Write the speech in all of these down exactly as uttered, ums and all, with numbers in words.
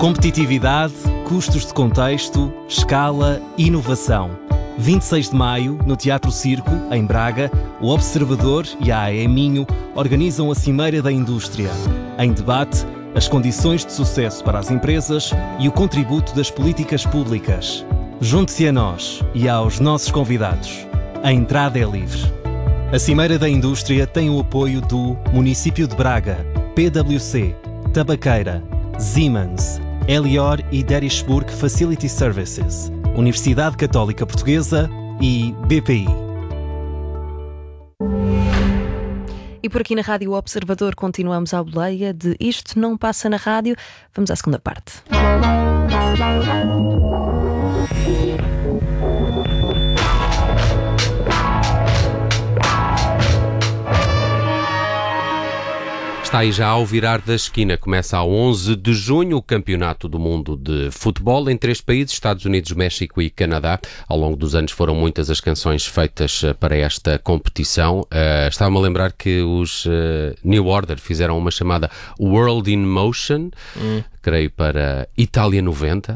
Competitividade, custos de contexto, escala, inovação. vinte e seis de maio, no Teatro Circo, em Braga, o Observador e a A E Minho organizam a Cimeira da Indústria. Em debate, as condições de sucesso para as empresas e o contributo das políticas públicas. Junte-se a nós e aos nossos convidados. A entrada é livre. A Cimeira da Indústria tem o apoio do Município de Braga, P W C, Tabaqueira, Siemens, Elior e Derishburg Facility Services, Universidade Católica Portuguesa e B P I. E por aqui na Rádio Observador continuamos à boleia de Isto Não Passa na Rádio. Vamos à segunda parte. Está aí já ao virar da esquina. Começa a onze de junho o Campeonato do Mundo de Futebol em três países, Estados Unidos, México e Canadá. Ao longo dos anos foram muitas as canções feitas para esta competição. Uh, Estava-me a lembrar que os uh, New Order fizeram uma chamada World in Motion, hum. creio para Itália noventa.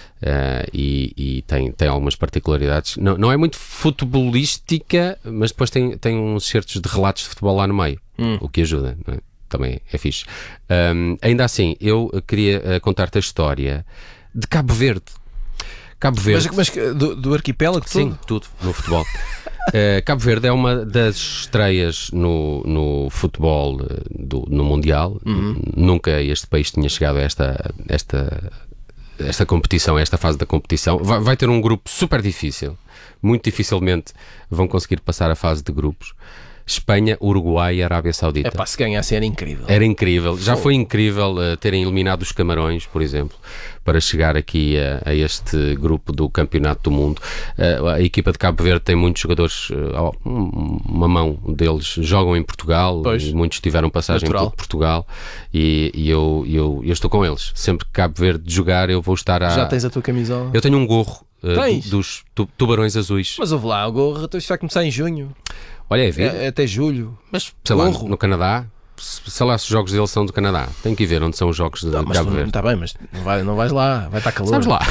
Uh, e, e tem, tem algumas particularidades. Não, não é muito futebolística, mas depois tem, tem uns certos de relatos de futebol lá no meio, hum. o que ajuda, não é? Também é fixe. Um, ainda assim, eu queria uh, contar-te a história de Cabo Verde. Cabo Verde. Mas, mas do, do arquipélago? Sim, tudo, no futebol. uh, Cabo Verde é uma das estreias no, no futebol uh, do, no Mundial. Uhum. Nunca este país tinha chegado a esta, esta, esta competição, a esta fase da competição. Vai, vai ter um grupo super difícil. Muito dificilmente vão conseguir passar a fase de grupos. Espanha, Uruguai e Arábia Saudita. É pá, se ganhasse era incrível. Era incrível. Já foi incrível uh, terem eliminado os Camarões, por exemplo, para chegar aqui a, a este grupo do Campeonato do Mundo. Uh, a equipa de Cabo Verde tem muitos jogadores, uh, uma mão deles jogam em Portugal, e muitos tiveram passagem Natural. por Portugal e, e eu, eu, eu estou com eles. Sempre que Cabo Verde jogar, eu vou estar a... Já tens a tua camisola? Eu tenho um gorro uh, dos tu, tubarões azuis. Mas ouve lá, o gorro isto vai começar em junho. Olha, é ver. É, até julho. Mas, sei lá, no Canadá, sei lá se os jogos deles são do Canadá. Tem que ir ver onde são os jogos de não, Cabo Verde. Está bem, mas não, vai, não vais lá, vai estar calor. Sabes lá.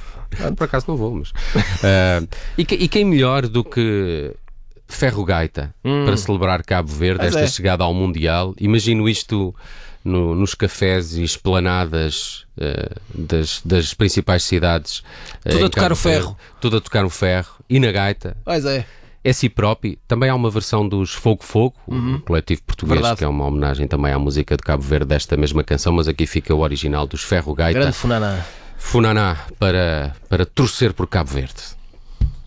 Por acaso não vou, mas... Uh, e, que, e quem melhor do que Ferro Gaita hum. para celebrar Cabo Verde, mas esta é. chegada ao Mundial? Imagino isto no, nos cafés e esplanadas uh, das, das principais cidades. Uh, tudo a tocar Cabo o ferro. Verde, tudo a tocar o ferro. E na gaita. Pois é. É si próprio. Também há uma versão dos Fogo Fogo, uhum. o coletivo português, Verdade. que é uma homenagem também à música de Cabo Verde desta mesma canção, mas aqui fica o original dos Ferro Gaita. Grande Funaná. Funaná para, para torcer por Cabo Verde.